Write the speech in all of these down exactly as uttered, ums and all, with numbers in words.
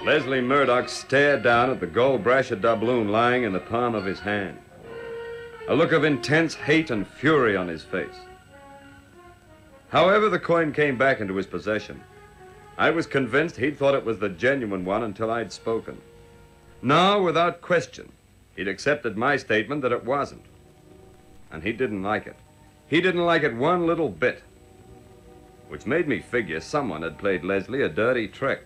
Leslie Murdoch stared down at the gold brasher doubloon lying in the palm of his hand. A look of intense hate and fury on his face. However, the coin came back into his possession. I was convinced he'd thought it was the genuine one until I'd spoken. Now, without question, he'd accepted my statement that it wasn't. And he didn't like it. He didn't like it one little bit. Which made me figure someone had played Leslie a dirty trick.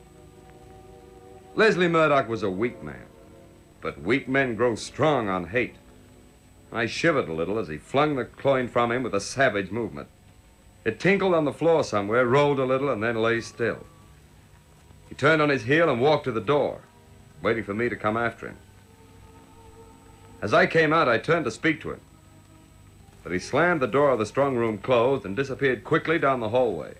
Leslie Murdoch was a weak man, but weak men grow strong on hate. I shivered a little as he flung the coin from him with a savage movement. It tinkled on the floor somewhere, rolled a little, and then lay still. He turned on his heel and walked to the door, waiting for me to come after him. As I came out, I turned to speak to him, but he slammed the door of the strong room closed and disappeared quickly down the hallway.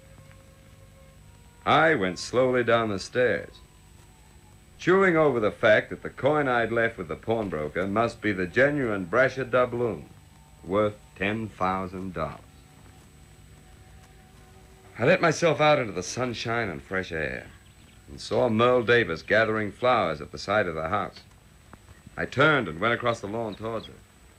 I went slowly down the stairs, chewing over the fact that the coin I'd left with the pawnbroker must be the genuine brasher doubloon, worth ten thousand dollars. I let myself out into the sunshine and fresh air and saw Merle Davis gathering flowers at the side of the house. I turned and went across the lawn towards her.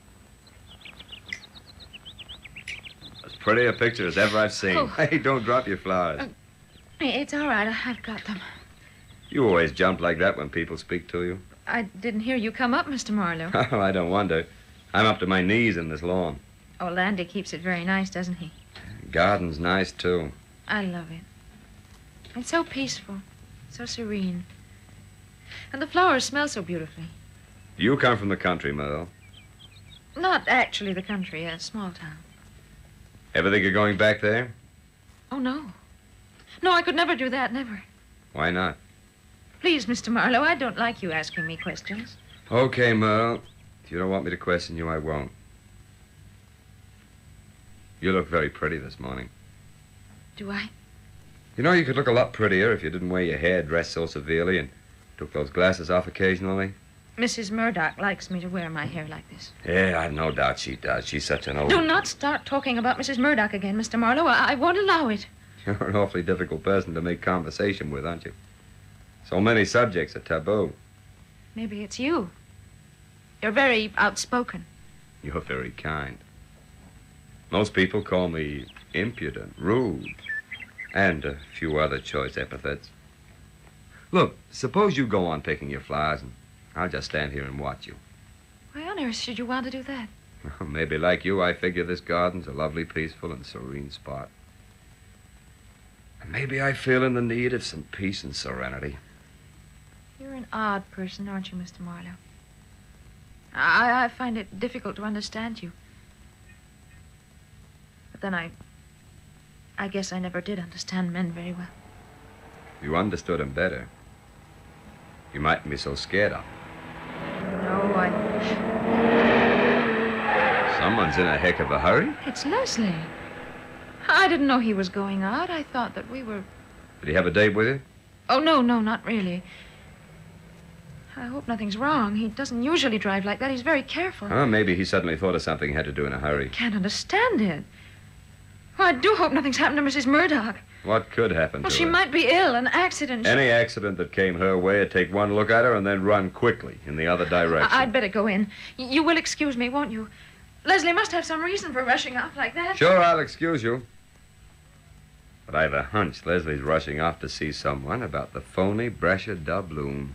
As pretty a picture as ever I've seen. Oh. Hey, don't drop your flowers. Uh, it's all right. I've got them. You always jump like that when people speak to you. I didn't hear you come up, Mister Marlowe. Oh, I don't wonder. I'm up to my knees in this lawn. Oh, Landy keeps it very nice, doesn't he? Garden's nice, too. I love it. It's so peaceful, so serene. And the flowers smell so beautifully. You come from the country, Merle. Not actually the country, a small town. Ever think of going back there? Oh, no. No, I could never do that, never. Why not? Please, Mister Marlowe, I don't like you asking me questions. Okay, Merle. If you don't want me to question you, I won't. You look very pretty this morning. Do I? You know, you could look a lot prettier if you didn't wear your hair dressed so severely and took those glasses off occasionally. Missus Murdoch likes me to wear my hair like this. Yeah, I've no doubt she does. She's such an old... Do not start talking about Missus Murdoch again, Mister Marlowe. I, I won't allow it. You're an awfully difficult person to make conversation with, aren't you? So many subjects are taboo. Maybe it's you. You're very outspoken. You're very kind. Most people call me impudent, rude, and a few other choice epithets. Look, suppose you go on picking your flowers, and I'll just stand here and watch you. Why on earth should you want to do that? Maybe like you, I figure this garden's a lovely, peaceful, and serene spot. And maybe I feel in the need of some peace and serenity. You're an odd person, aren't you, Mister Marlowe? I, I find it difficult to understand you. But then I... I guess I never did understand men very well. If you understood them better, you mightn't be so scared of them. No, I... Someone's in a heck of a hurry. It's Leslie. I didn't know he was going out. I thought that we were... Did he have a date with you? Oh, no, no, not really. I hope nothing's wrong. He doesn't usually drive like that. He's very careful. Oh, maybe he suddenly thought of something he had to do in a hurry. Can't understand it. Well, I do hope nothing's happened to Missus Murdoch. What could happen Well, to she her? might be ill, an accident. She... Any accident that came her way, I'd take one look at her and then run quickly in the other direction. I- I'd better go in. Y- you will excuse me, won't you? Leslie must have some reason for rushing off like that. Sure, I'll excuse you. But I've a hunch Leslie's rushing off to see someone about the phony brasher doubloon.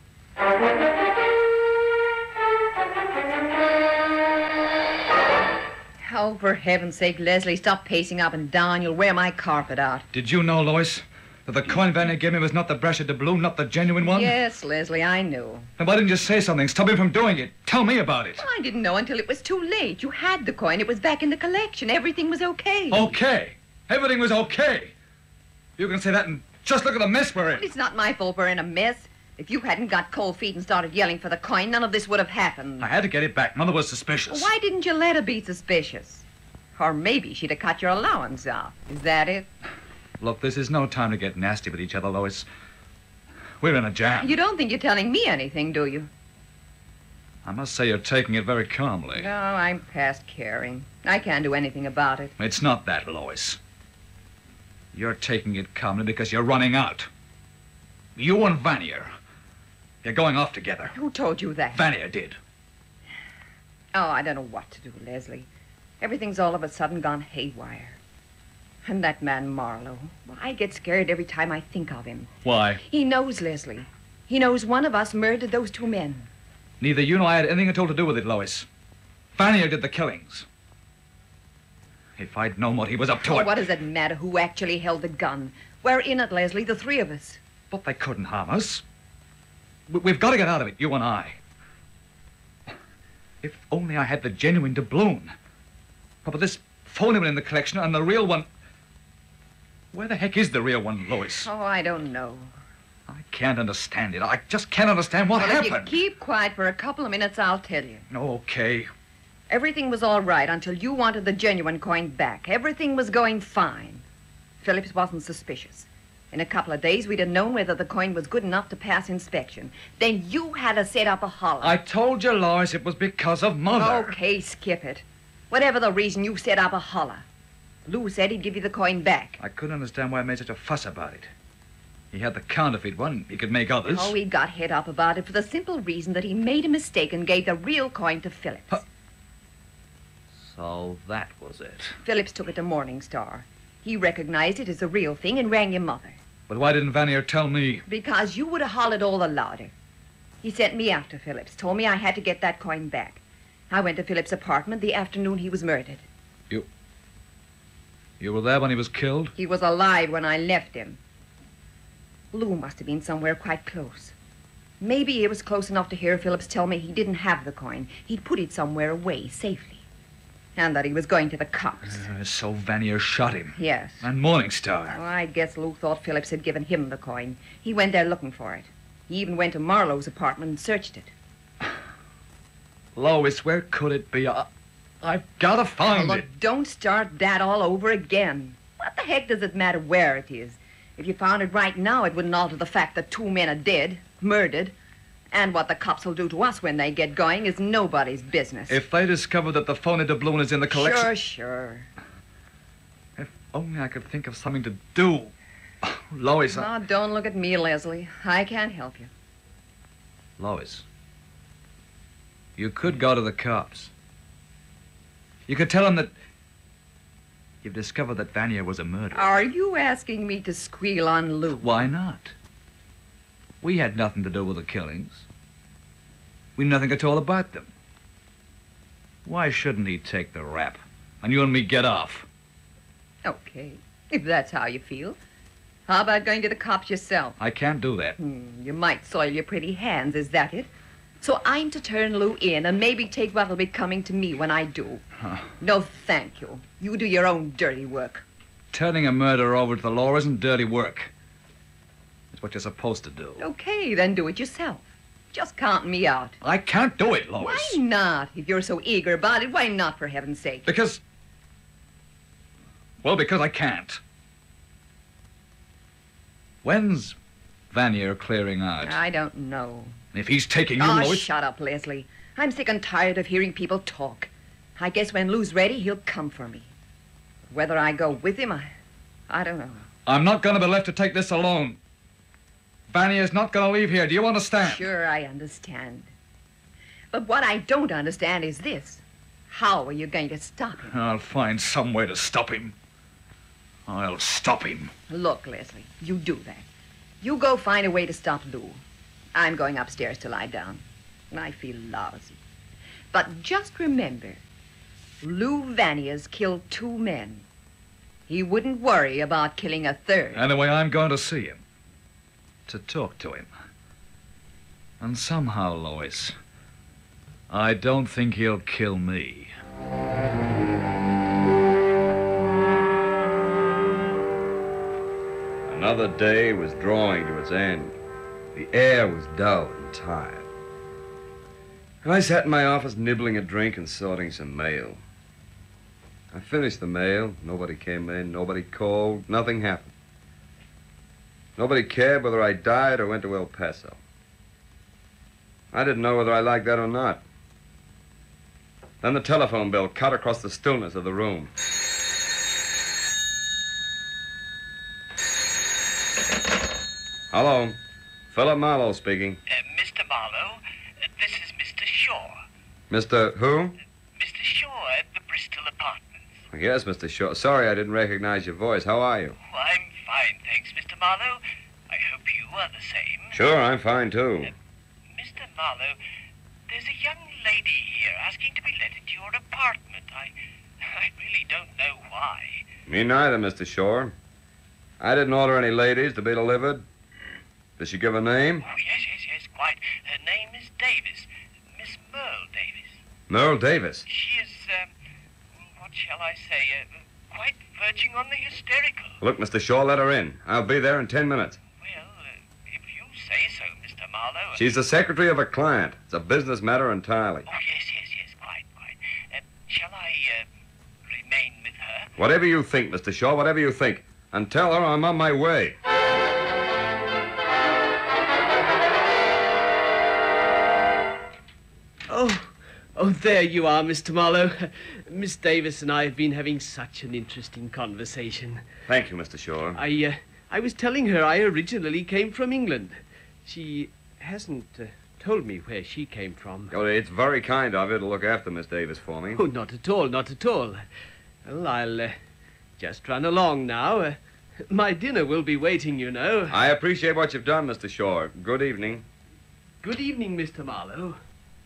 Oh, for heaven's sake, Leslie, stop pacing up and down. You'll wear my carpet out. Did you know, Lois, that the coin Vanny gave me was not the brasher doubloon, not the genuine one? Yes, Leslie, I knew. Then why didn't you say something? Stop me from doing it. Tell me about it. Well, I didn't know until it was too late. You had the coin. It was back in the collection. Everything was okay. Okay. Everything was okay. You can say that and just look at the mess we're in. It's not my fault we're in a mess. If you hadn't got cold feet and started yelling for the coin, none of this would have happened. I had to get it back. Mother was suspicious. Why didn't you let her be suspicious? Or maybe she'd have cut your allowance off. Is that it? Look, this is no time to get nasty with each other, Lois. We're in a jam. You don't think you're telling me anything, do you? I must say you're taking it very calmly. No, I'm past caring. I can't do anything about it. It's not that, Lois. You're taking it calmly because you're running out. You and Vanier. You're going off together. Who told you that? Vanier did. Oh, I don't know what to do, Leslie. Everything's all of a sudden gone haywire. And that man Marlowe. Well, I get scared every time I think of him. Why? He knows, Leslie. He knows one of us murdered those two men. Neither you nor I had anything at all to do with it, Lois. Vanier did the killings. If I'd known what he was up to, Oh, I... what does it matter who actually held the gun? We're in it, Leslie, the three of us. But they couldn't harm us. We- We've got to get out of it, you and I. If only I had the genuine doubloon. But this phony one in the collection and the real one... Where the heck is the real one, Lois? Oh, I don't know. I can't understand it. I just can't understand what well, happened. if you keep quiet for a couple of minutes, I'll tell you. Okay. Everything was all right until you wanted the genuine coin back. Everything was going fine. Phillips wasn't suspicious. In a couple of days, we'd have known whether the coin was good enough to pass inspection. Then you had to set up a holler. I told you, Lois, it was because of Mother. Okay, skip it. Whatever the reason, you set up a holler. Lou said he'd give you the coin back. I couldn't understand why I made such a fuss about it. He had the counterfeit one. He could make others. Oh, he got head up about it for the simple reason that he made a mistake and gave the real coin to Phillips. Huh. So that was it. Phillips took it to Morningstar. He recognized it as the real thing and rang your mother. But why didn't Vanier tell me? Because you would have hollered all the louder. He sent me after Phillips, told me I had to get that coin back. I went to Phillips' apartment the afternoon he was murdered. You... You were there when he was killed? He was alive when I left him. Lou must have been somewhere quite close. Maybe he was close enough to hear Phillips tell me he didn't have the coin. He'd put it somewhere away, safely. And that he was going to the cops. Uh, so Vanier shot him. Yes. And Morningstar. Well, I guess Lou thought Phillips had given him the coin. He went there looking for it. He even went to Marlowe's apartment and searched it. Lois, where could it be? I, I've got to find Now, it. look, don't start that all over again. What the heck does it matter where it is? If you found it right now, it wouldn't alter the fact that two men are dead, murdered. And what the cops will do to us when they get going is nobody's business. If they discover that the phony doubloon is in the collection... Sure, sure. If only I could think of something to do. Oh, Lois, I... Oh, don't look at me, Leslie. I can't help you. Lois, you could go to the cops. You could tell them that you've discovered that Vanier was a murderer. Are you asking me to squeal on Lou? Why not? We had nothing to do with the killings. We knew nothing at all about them. Why shouldn't he take the rap? And you and me get off? Okay, if that's how you feel. How about going to the cops yourself? I can't do that. Hmm, you might soil your pretty hands, is that it? So I'm to turn Lou in and maybe take what'll be coming to me when I do. Huh. No, thank you. You do your own dirty work. Turning a murderer over to the law isn't dirty work. It's what you're supposed to do. Okay, then do it yourself. Just count me out. I can't do it, Lois. Why not? If you're so eager about it, why not, for heaven's sake? Because... Well, because I can't. When's Vanier clearing out? I don't know. If he's taking you, Oh, Lois... shut up, Leslie. I'm sick and tired of hearing people talk. I guess when Lou's ready, he'll come for me. Whether I go with him, I... I don't know. I'm not going to be left to take this alone. Vanier's not going to leave here. Do you understand? Sure, I understand. But what I don't understand is this. How are you going to stop him? I'll find some way to stop him. I'll stop him. Look, Leslie, you do that. You go find a way to stop Lou. I'm going upstairs to lie down. And I feel lousy. But just remember, Lou Vanier's killed two men. He wouldn't worry about killing a third. Anyway, I'm going to see him. To talk to him. And somehow, Lois, I don't think he'll kill me. Another day was drawing to its end. The air was dull and tired. And I sat in my office nibbling a drink and sorting some mail. I finished the mail. Nobody came in. Nobody called. Nothing happened. Nobody cared whether I died or went to El Paso. I didn't know whether I liked that or not. Then the telephone bell cut across the stillness of the room. Hello. Philip Marlowe speaking. Uh, Mister Marlowe, uh, this is Mister Shaw. Mister Who? Mister Shaw at the Bristol Apartments. Yes, Mister Shaw. Sorry I didn't recognize your voice. How are you? Oh, I'm fine, thanks, Mister Marlowe. I hope you are the same. Sure, I'm fine, too. Mister Marlowe, there's a young lady here asking to be let into your apartment. I, I really don't know why. Me neither, Mister Shaw. I didn't order any ladies to be delivered. Does she give a name? Oh, yes, yes, yes, quite. Her name is Davis. Miss Merle Davis. Merle Davis. She is, um, what shall I say, uh, quite verging on the hysterical. Look, Mister Shaw, let her in. I'll be there in ten minutes. Well, uh, if you say so, Mister Marlowe. She's the secretary of a client. It's a business matter entirely. Oh, yes, yes, yes, quite, quite. Uh, shall I, uh, remain with her? Whatever you think, Mister Shaw, whatever you think. And tell her I'm on my way. Oh, oh, there you are, Mister Marlowe. Miss Davis and I have been having such an interesting conversation. Thank you, Mister Shaw. I, uh, I was telling her I originally came from England. She hasn't uh, told me where she came from. Oh, it's very kind of you to look after Miss Davis for me. Oh, not at all, not at all. Well, I'll uh, just run along now. Uh, my dinner will be waiting, you know. I appreciate what you've done, Mister Shaw. Good evening. Good evening, Mister Marlowe.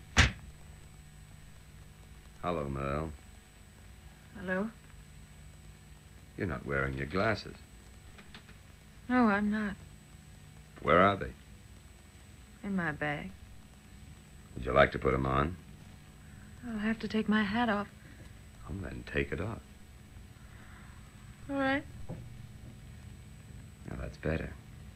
Hello, Merle. Hello? You're not wearing your glasses. No, I'm not. Where are they? In my bag. Would you like to put them on? I'll have to take my hat off. Oh, then take it off. All right. Now, that's better.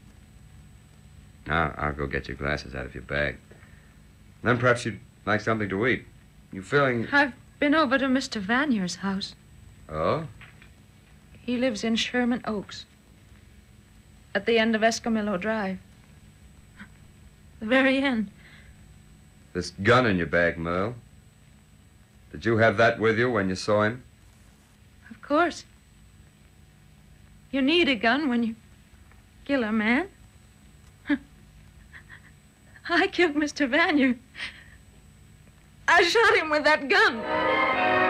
Now, I'll go get your glasses out of your bag. Then perhaps you'd like something to eat. You feeling... I've been over to Mister Vanier's house. Oh? He lives in Sherman Oaks. At the end of Escamillo Drive. The very end. This gun in your bag, Merle. Did you have that with you when you saw him? Of course. You need a gun when you kill a man. I killed Mister Vanier. I shot him with that gun.